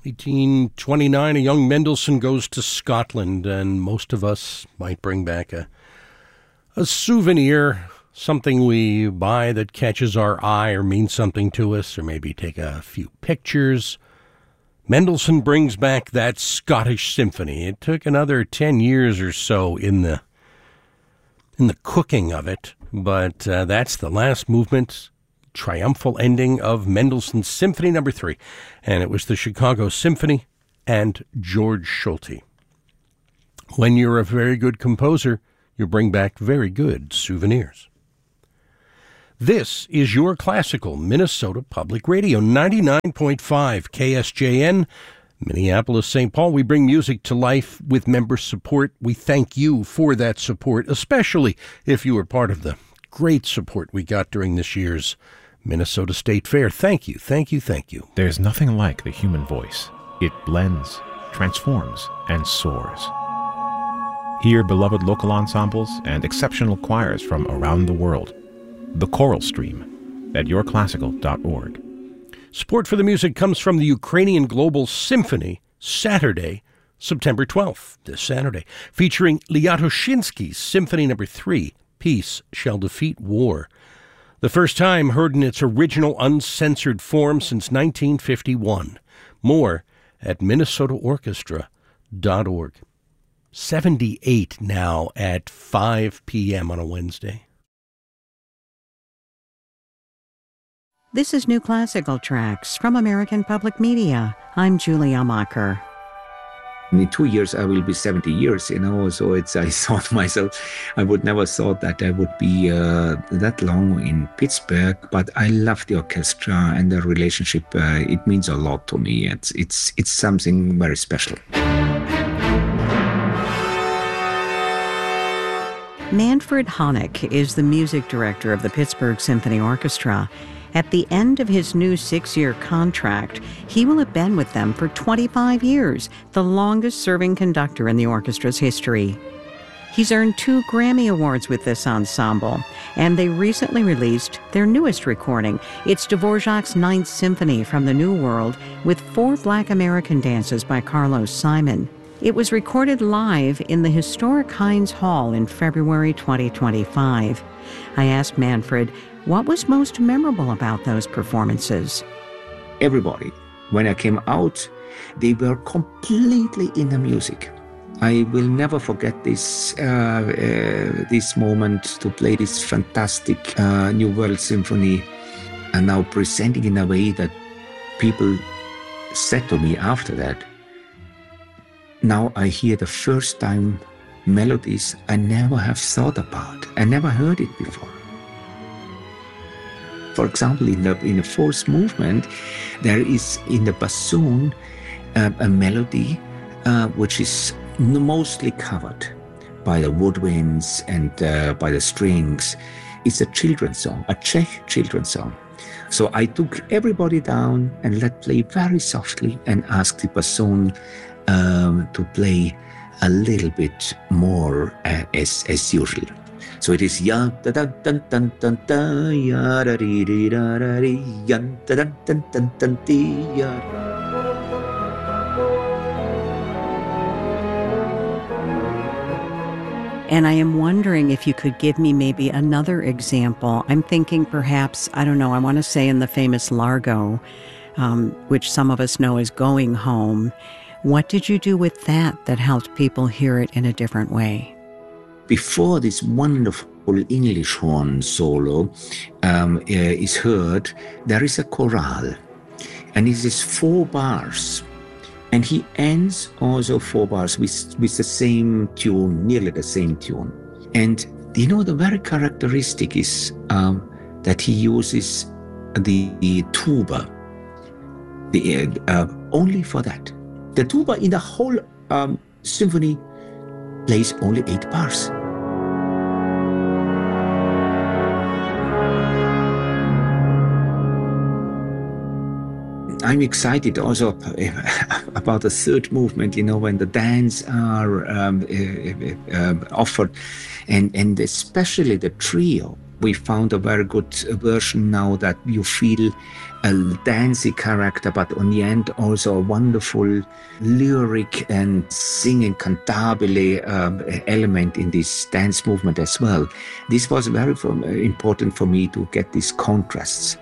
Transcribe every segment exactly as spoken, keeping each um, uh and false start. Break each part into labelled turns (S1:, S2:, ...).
S1: eighteen twenty-nine, a young Mendelssohn goes to Scotland, and most of us might bring back a, a souvenir, something we buy that catches our eye or means something to us, or maybe take a few pictures. Mendelssohn brings back that Scottish symphony. It took another ten years or so in the in the cooking of it, but uh, that's the last movement, triumphal ending of Mendelssohn's Symphony Number Three, and it was the Chicago Symphony and George Solti. When you're a very good composer, you bring back very good souvenirs. This is your classical Minnesota Public Radio, ninety-nine point five K S J N, Minneapolis, Saint Paul. We bring music to life with member support. We thank you for that support, especially if you were part of the great support we got during this year's Minnesota State Fair. Thank you, thank you, thank you.
S2: There's nothing like the human voice. It blends, transforms, and soars. Hear beloved local ensembles and exceptional choirs from around the world. The Choral Stream at your classical dot org.
S1: Support for the music comes from the Ukrainian Global Symphony, Saturday, September twelfth, this Saturday, featuring Lyatoshinsky's Symphony Number Three, Peace Shall Defeat War. The first time heard in its original uncensored form since nineteen fifty-one. More at minnesota orchestra dot org. seventy-eight now at five p.m. on a Wednesday.
S3: This is New Classical Tracks from American Public Media. I'm Julia Macher.
S4: In two years, I will be seventy years, you know, so it's, I thought myself, I would never thought that I would be uh, that long in Pittsburgh, but I love the orchestra and the relationship. Uh, it means a lot to me. It's, it's, it's something very special.
S3: Manfred Honeck is the music director of the Pittsburgh Symphony Orchestra. At the end of his new six-year contract, he will have been with them for twenty-five years, the longest-serving conductor in the orchestra's history. He's earned two Grammy Awards with this ensemble, and they recently released their newest recording. It's Dvorak's Ninth Symphony from the New World, with four Black American dances by Carlos Simon. It was recorded live in the historic Heinz Hall in February twenty twenty-five. I asked Manfred, what was most memorable about those performances?
S4: Everybody, when I came out, they were completely in the music. I will never forget this uh, uh, this moment to play this fantastic uh, New World Symphony, and now presenting in a way that people said to me after that, now I hear the first time melodies I never have thought about. I never heard it before. For example, in the, in the fourth movement, there is in the bassoon uh, a melody uh, which is mostly covered by the woodwinds and uh, by the strings. It's a children's song, a Czech children's song. So I took everybody down and let play very softly and asked the bassoon um, to play a little bit more uh, as, as usual. So it is ya da da dun dun dun da ya da dee dee da da dee yan da dun dun dun dun dee ya.
S3: And I am wondering if you could give me maybe another example. I'm thinking perhaps, I don't know, I want to say in the famous Largo, um, which some of us know as Going Home. What did you do with that that helped people hear it in a different way?
S4: Before this wonderful English horn solo um, uh, is heard, there is a chorale, and it is four bars, and he ends also four bars with, with the same tune, nearly the same tune. And you know, the very characteristic is um, that he uses the, the tuba, the, uh, only for that. The tuba in the whole um, symphony plays only eight bars. I'm excited also about the third movement, you know, when the dance are um, uh, uh, offered, and, and especially the trio. We found a very good version now that you feel a dancey character, but on the end also a wonderful lyric and singing cantabile um, element in this dance movement as well. This was very from, uh, important for me to get these contrasts.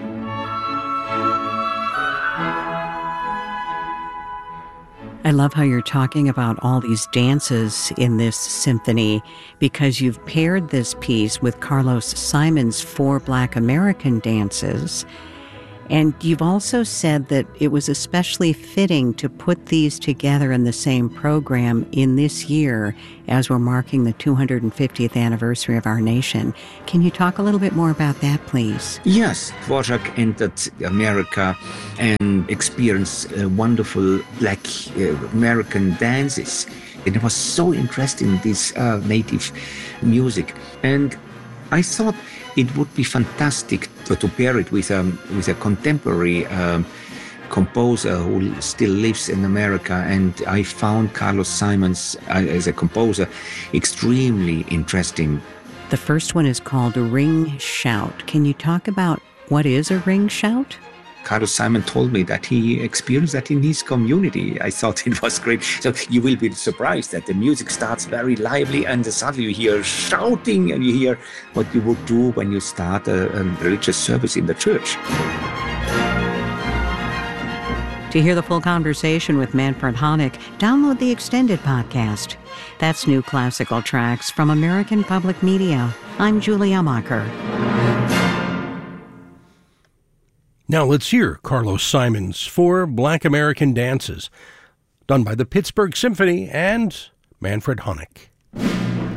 S3: I love how you're talking about all these dances in this symphony, because you've paired this piece with Carlos Simon's Four Black American Dances. And you've also said that it was especially fitting to put these together in the same program in this year as we're marking the two hundred fiftieth anniversary of our nation. Can you talk a little bit more about that, please?
S4: Yes, Dvorak entered America and experienced uh, wonderful Black uh, American dances. And it was so interesting, this uh, native music. And I thought it would be fantastic to, to pair it with, um, with a contemporary um, composer who still lives in America. And I found Carlos Simons uh, as a composer extremely interesting.
S3: The first one is called Ring Shout. Can you talk about what is a ring shout?
S4: Carlos Simon told me that he experienced that in his community. I thought it was great. So you will be surprised that the music starts very lively and suddenly you hear shouting and you hear what you would do when you start a, a religious service in the church.
S3: To hear the full conversation with Manfred Honeck, download the extended podcast. That's New Classical Tracks from American Public Media. I'm Julia Macher.
S1: Now let's hear Carlos Simon's Four Black American Dances, done by the Pittsburgh Symphony and Manfred Honeck.